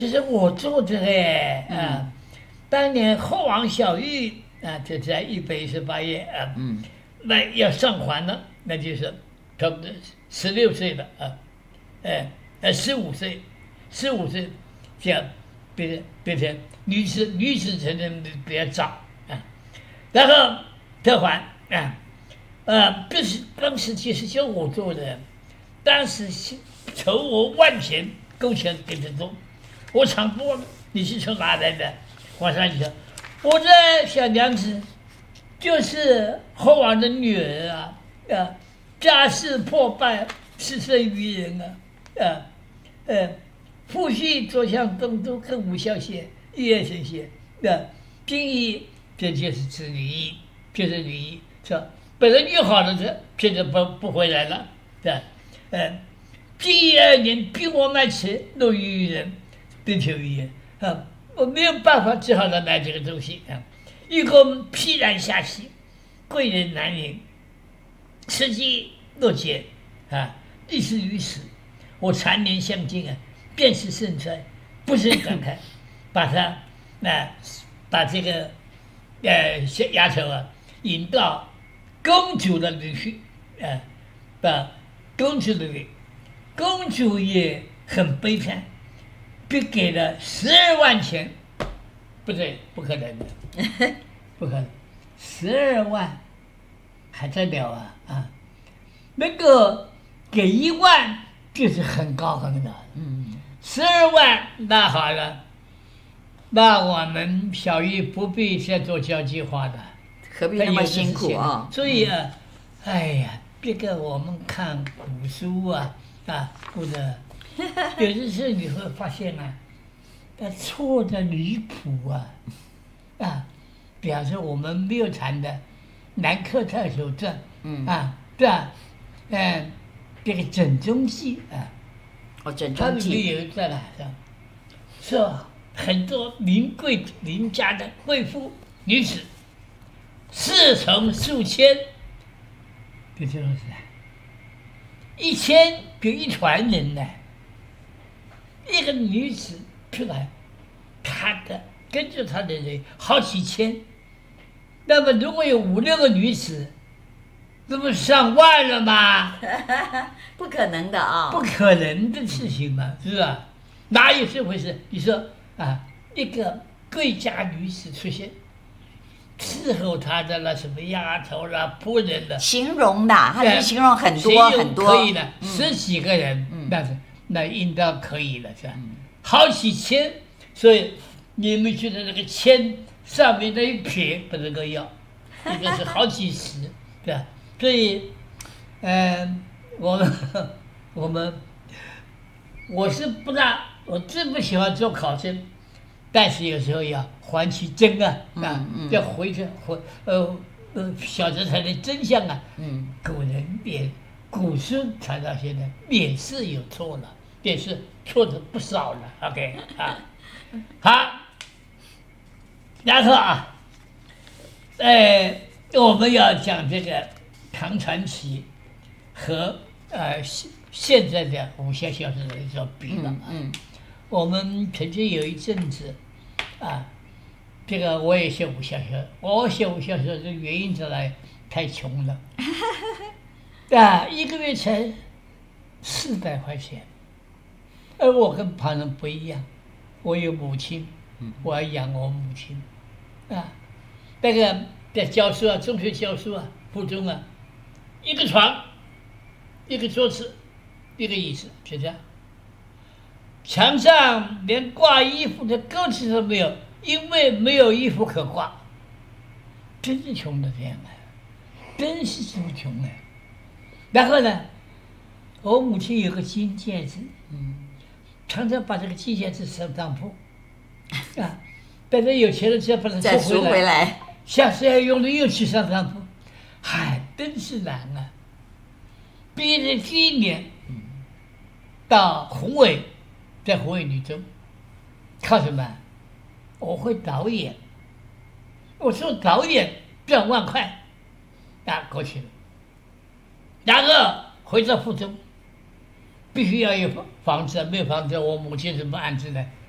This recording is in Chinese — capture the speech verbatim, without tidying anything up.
其实我做的嘞，啊，当年后王小玉啊，就在一百一十八页啊， 嗯， 那要上环了，那就是差不多十六岁了啊，哎，呃，十五岁，十五岁，这样变成变成女子女子成人比较早啊，然后特环啊，呃，不是当时其实就我做的，当时是筹我万钱工钱给他做。我常问你是从哪来的？皇上就说我的小娘子就是后王的女儿啊，啊，家世破败，失身于人啊，啊，呃，父婿左相东都跟武孝谢，一夜神仙，啊，今义这就是指女医，就是女医，是吧？本来约好了的，现在不不回来了，对吧？呃，今义二年，逼我卖词，落于于人。冰球语言啊，我没有办法，只好来买这个东西啊。一共披然下席，贵人难言，吃鸡落节啊，亦是于此。我常年相敬啊，便是盛衰，不胜感慨。把他啊，把这个呃丫头啊引到公主的领域啊，把公主的领，公主也很悲惨。被给了十二万钱，不对，不可能的，不可能，十二万还得了啊啊！那个给一万就是很高很高， 嗯， 十二万那好了，那我们小玉不必再做交际花的， 何必那么辛苦啊？ 所以啊，哎呀，这个我们看古书啊啊，或者。有的时候你会发现啊，他错的离谱啊，啊，比方说我们没有谈的《南柯太守传》， 嗯啊，对吧？嗯，这个枕中记啊， 哦，枕它里面中记， 有一段啊，是吧？很多名贵邻家的贵妇女子，侍从数千，这就是一千给一船人呢。一个女子出来，她的跟着她的人好几千，那么如果有五六个女子，那不上万了吗？ 不可能的啊！ 不可能的事情嘛，是吧？哪有这回事？你说啊，一个贵家女子出现，伺候她的那什么丫头啦、仆人的， 形容的，他是形容很多很多， 可以的，十几个人， 嗯， 那是。那应当可以了，是吧？ 嗯、 好几千，所以你们觉得那个千上面那一撇不能够要，一个是好几十，对吧？所以，嗯、呃，我们我们我是不大，我最不喜欢做考证，但是有时候要还其真啊，啊， 嗯、 要回去回呃呃晓得它的真相啊。 嗯， 古人也古书传到现在也是有错了。也是错的不少了 ，OK 啊，好，然后啊，呃，我们要讲这个唐传奇和呃现现在的武侠小说的一种比了、啊。 嗯，嗯我们曾经有一阵子啊，这个我也写武侠小说，我写武侠小说的原因在哪？太穷了，啊，一个月才四百块钱。而我跟旁人不一样，我有母亲，我要养我母亲，啊，那个在教书啊，中学教书啊，初中啊，一个床，一个桌子，一个椅子，就这样。墙上连挂衣服的钩子都没有，因为没有衣服可挂，真是穷的这样啊，真是这么穷啊。然后呢，我母亲有个金戒指，嗯。常常把这个金戒指收当铺，啊，等到有钱了就要把它再收回来，来下次要用了又去上当铺，嗨，真是难啊！毕业的第一年，到宏伟，在宏伟女中，靠什么？我会导演，我做导演赚万块，啊，过去了，然后回到附中。必须要有房子，没有房子，我母亲怎么安置呢？